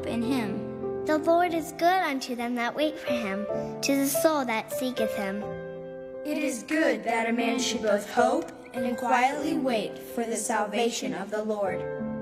in him. The Lord is good unto them that wait for him, to the soul that seeketh him. It is good that a man should both hope and quietly wait for the salvation of the Lord.